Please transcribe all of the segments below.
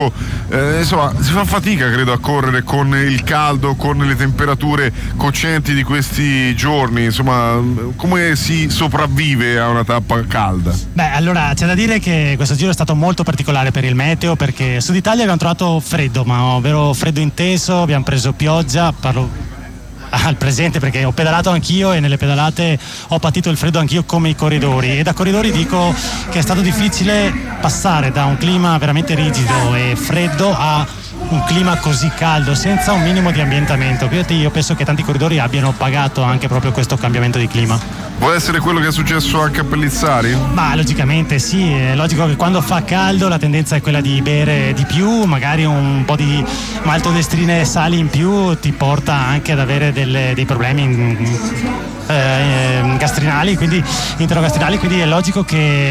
Insomma, si fa fatica, credo, a correre con il caldo, con le temperature cocenti di questi giorni. Insomma, come si sopravvive a una tappa calda? Beh, allora c'è da dire che questo giro è stato molto particolare per il meteo, perché Sud Italia abbiamo trovato freddo, ma ovvero freddo intenso, abbiamo preso pioggia, parlo al presente perché ho pedalato anch'io e nelle pedalate ho patito il freddo anch'io come i corridori, e da corridori dico che è stato difficile passare da un clima veramente rigido e freddo a un clima così caldo senza un minimo di ambientamento. Io penso che tanti corridori abbiano pagato anche proprio questo cambiamento di clima. Può essere quello che è successo anche a Pellizzari? Ma logicamente sì, è logico che quando fa caldo la tendenza è quella di bere di più, magari un po' di maltodestrine e sali in più ti porta anche ad avere dei problemi gastrinali, quindi interogastrinali, quindi è logico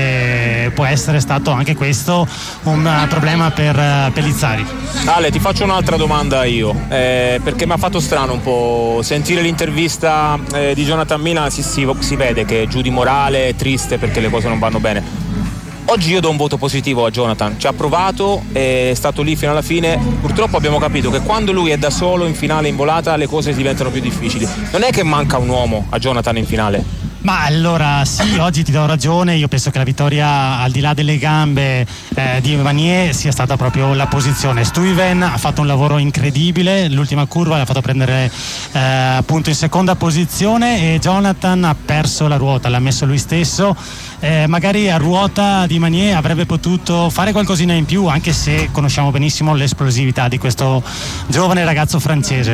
che può essere stato anche questo un problema per Pellizzari. Ale, ti faccio un'altra domanda io, perché mi ha fatto strano un po' sentire l'intervista di Jonathan Milan. Si vede che è giù di morale, è triste perché le cose non vanno bene. Oggi io do un voto positivo a Jonathan, ci ha provato, è stato lì fino alla fine. Purtroppo abbiamo capito che quando lui è da solo in finale in volata le cose diventano più difficili. Non è che manca un uomo a Jonathan in finale. Ma allora sì, oggi ti do ragione, io penso che la vittoria, al di là delle gambe di Vanier, sia stata proprio la posizione. Stuyven ha fatto un lavoro incredibile, l'ultima curva l'ha fatto prendere appunto in seconda posizione, e Jonathan ha perso la ruota, l'ha messo lui stesso. Magari a ruota di Vanier avrebbe potuto fare qualcosina in più, anche se conosciamo benissimo l'esplosività di questo giovane ragazzo francese.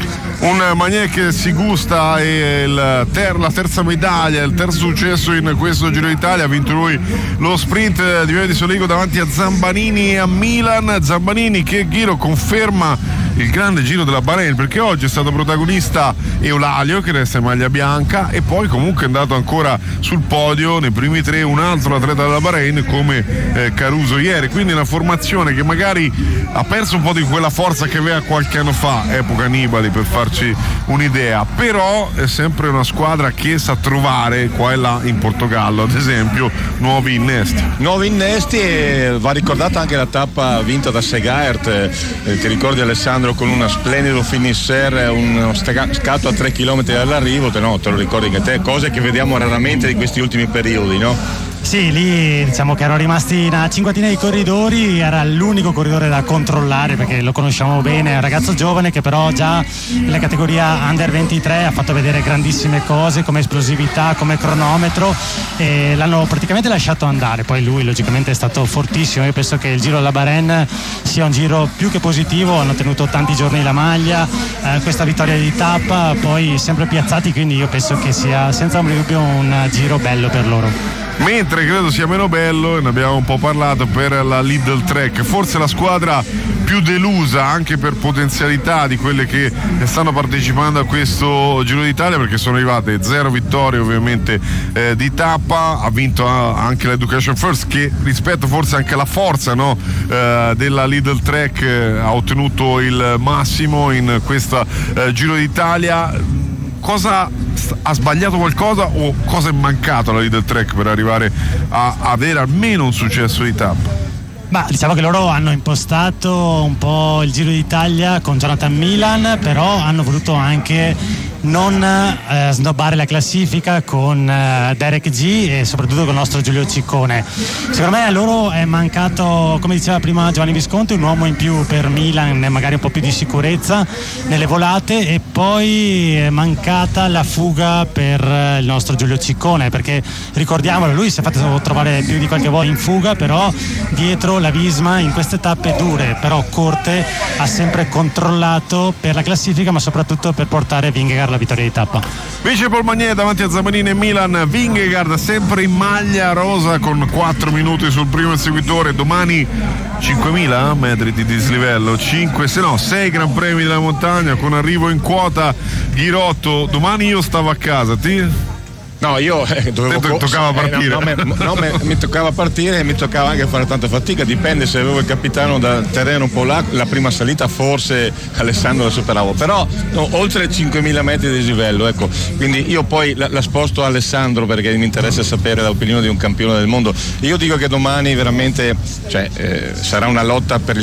Un Vanier che si gusta la terza medaglia, il terzo successo in questo Giro d'Italia. Ha vinto lui lo sprint di Via di Soligo davanti a Zambanini e a Milan. Zambanini che Giro conferma il grande Giro della Bahrain, perché oggi è stato protagonista Eulalio, che resta in maglia bianca, e poi comunque è andato ancora sul podio nei primi tre un altro atleta della Bahrain come Caruso ieri. Quindi una formazione che magari ha perso un po' di quella forza che aveva qualche anno fa, epoca Nibali, per farci un'idea, però è sempre una squadra che sa trovare qua e là in Portogallo, ad esempio, nuovi innesti. E va ricordata anche la tappa vinta da Segaert, ti ricordi Alessandro, con uno splendido finisher, uno scatto a 3 km dall'arrivo, te lo ricordi che te, cose che vediamo raramente di questi ultimi periodi, no? Sì, lì diciamo che erano rimasti una cinquantina di corridori, era l'unico corridore da controllare perché lo conosciamo bene, è un ragazzo giovane che però già nella categoria Under 23 ha fatto vedere grandissime cose come esplosività, come cronometro, e l'hanno praticamente lasciato andare. Poi lui logicamente è stato fortissimo. Io penso che il Giro della Bahrain sia un giro più che positivo, hanno tenuto tanti giorni la maglia, questa vittoria di tappa, poi sempre piazzati, quindi io penso che sia senza ombra di dubbio un giro bello per loro. Mentre credo sia meno bello, e ne abbiamo un po' parlato, per la Lidl Trek, forse la squadra più delusa anche per potenzialità di quelle che stanno partecipando a questo Giro d'Italia, perché sono arrivate 0 vittorie ovviamente di tappa. Ha vinto anche l'Education First, che rispetto forse anche alla forza, no, della Lidl Trek ha ottenuto il massimo in questo Giro d'Italia. Cosa ha sbagliato qualcosa o cosa è mancato alla Lidl Trek per arrivare a avere almeno un successo di tappa? Ma diciamo che loro hanno impostato un po' il Giro d'Italia con Jonathan Milan, però hanno voluto anche non snobbare la classifica con Derek G e soprattutto con il nostro Giulio Ciccone. Secondo me a loro è mancato, come diceva prima Giovanni Visconti, un uomo in più per Milan, magari un po' più di sicurezza nelle volate, e poi è mancata la fuga per il nostro Giulio Ciccone, perché ricordiamolo, lui si è fatto trovare più di qualche volta in fuga, però dietro la Visma in queste tappe dure però corte ha sempre controllato per la classifica, ma soprattutto per portare Vingegaard la vittoria di tappa. Vince Paul Magnier davanti a Zambanini e Milan. Vingegaard sempre in maglia rosa con 4 minuti sul primo seguitore. Domani 5.000 metri di dislivello, 6 gran premi della montagna con arrivo in quota Ghirotto. Domani io stavo a casa, No, io dovevo toccava partire. Mi toccava partire e mi toccava anche fare tanta fatica, dipende se avevo il capitano da terreno un po' là, la prima salita forse Alessandro la superavo, però oltre 5.000 metri di dislivello, ecco, quindi io poi la sposto a Alessandro perché mi interessa sapere l'opinione di un campione del mondo. Io dico che domani veramente sarà una lotta per il